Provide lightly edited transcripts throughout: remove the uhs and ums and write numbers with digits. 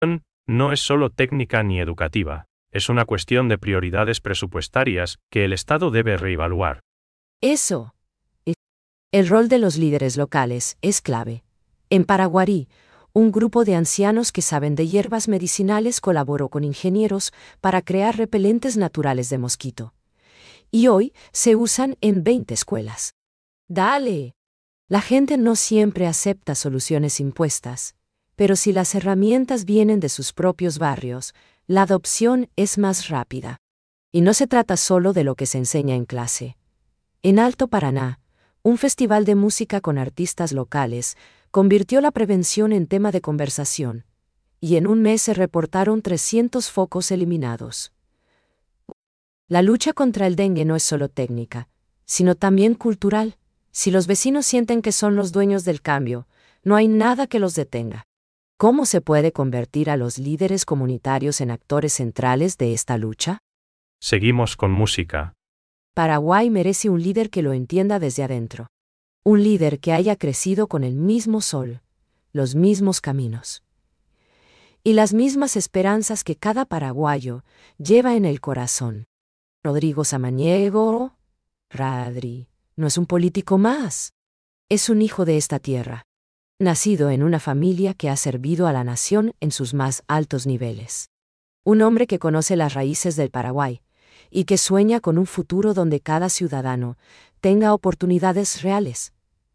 No es solo técnica ni educativa, es una cuestión de prioridades presupuestarias que el Estado debe reevaluar. Eso. El rol de los líderes locales es clave. En Paraguarí, un grupo de ancianos que saben de hierbas medicinales colaboró con ingenieros para crear repelentes naturales de mosquito. Y hoy se usan en 20 escuelas. ¡Dale! La gente no siempre acepta soluciones impuestas, pero si las herramientas vienen de sus propios barrios, la adopción es más rápida. Y no se trata solo de lo que se enseña en clase. En Alto Paraná, un festival de música con artistas locales convirtió la prevención en tema de conversación, y en un mes se reportaron 300 focos eliminados. La lucha contra el dengue no es solo técnica, sino también cultural. Si los vecinos sienten que son los dueños del cambio, no hay nada que los detenga. ¿Cómo se puede convertir a los líderes comunitarios en actores centrales de esta lucha? Seguimos con música. Paraguay merece un líder que lo entienda desde adentro. Un líder que haya crecido con el mismo sol, los mismos caminos y las mismas esperanzas que cada paraguayo lleva en el corazón. Rodrigo Samaniego, Radri, no es un político más. Es un hijo de esta tierra, nacido en una familia que ha servido a la nación en sus más altos niveles. Un hombre que conoce las raíces del Paraguay y que sueña con un futuro donde cada ciudadano tenga oportunidades reales.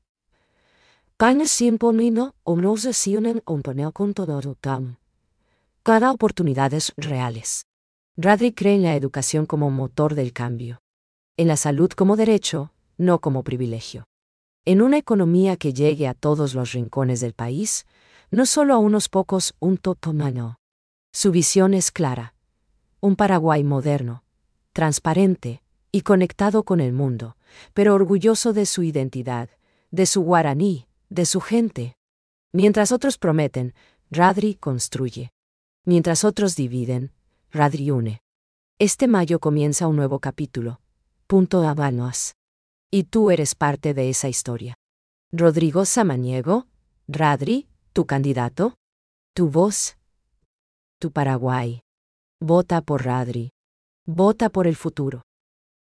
Cada oportunidades reales. Radri cree en la educación como motor del cambio. En la salud como derecho, no como privilegio. En una economía que llegue a todos los rincones del país, no solo a unos pocos, un totomano. Su visión es clara. Un Paraguay moderno, transparente y conectado con el mundo, pero orgulloso de su identidad, de su guaraní, de su gente. Mientras otros prometen, Radri construye. Mientras otros dividen, Radri une. Este mayo comienza un nuevo capítulo. Punto Habanos. Y tú eres parte de esa historia. Rodrigo Samaniego, Radri, tu candidato, tu voz, tu Paraguay. Vota por Radri. Vota por el futuro.